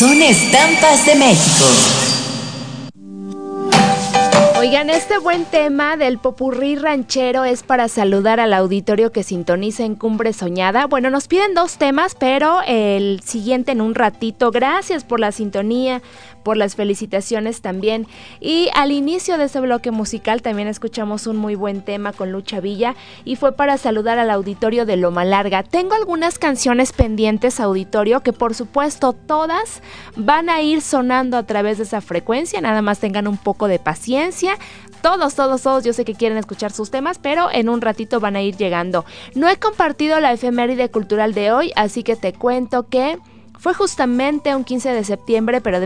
Son estampas de México. Oigan, este buen tema del popurrí ranchero es para saludar al auditorio que sintoniza en Cumbre Soñada. Bueno, nos piden 2 temas, pero el siguiente en un ratito. Gracias por la sintonía, por las felicitaciones también. Y al inicio de este bloque musical también escuchamos un muy buen tema con Lucha Villa y fue para saludar al auditorio de Loma Larga. Tengo algunas canciones pendientes, auditorio, que por supuesto todas van a ir sonando a través de esa frecuencia. Nada más tengan un poco de paciencia. Todos, yo sé que quieren escuchar sus temas, pero en un ratito van a ir llegando. No he compartido la efeméride cultural de hoy, así que te cuento que fue justamente un 15 de septiembre, pero de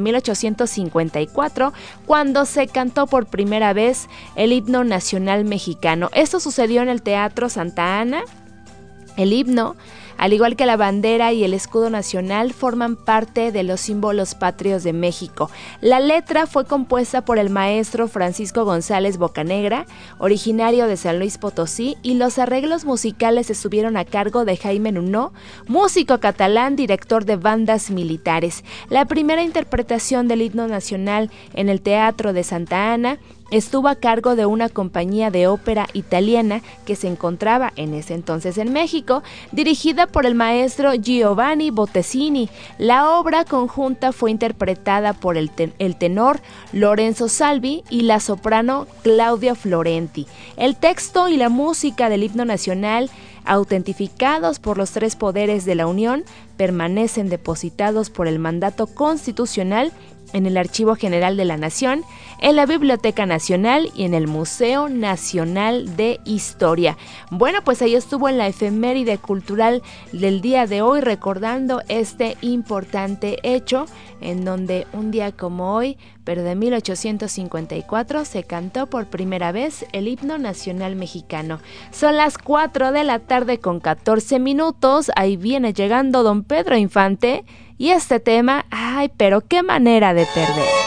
1854, cuando se cantó por primera vez el himno nacional mexicano. Esto sucedió en el Teatro Santa Ana. El himno, al igual que la bandera y el escudo nacional, forman parte de los símbolos patrios de México. La letra fue compuesta por el maestro Francisco González Bocanegra, originario de San Luis Potosí, y los arreglos musicales estuvieron a cargo de Jaime Nuno, músico catalán, director de bandas militares. La primera interpretación del himno nacional en el Teatro de Santa Ana estuvo a cargo de una compañía de ópera italiana que se encontraba en ese entonces en México, dirigida por el maestro Giovanni Bottesini. La obra conjunta fue interpretada por el tenor Lorenzo Salvi y la soprano Claudia Florenti. El texto y la música del himno nacional, autentificados por los 3 poderes de la Unión, permanecen depositados por el mandato constitucional en el Archivo General de la Nación, en la Biblioteca Nacional y en el Museo Nacional de Historia. Bueno, pues ahí estuvo en la efeméride cultural del día de hoy, recordando este importante hecho, en donde un día como hoy, pero de 1854, se cantó por primera vez el himno nacional mexicano. Son las 4 de la tarde con 14 minutos, ahí viene llegando don Pedro Infante, y este tema, ay, pero qué manera de perder.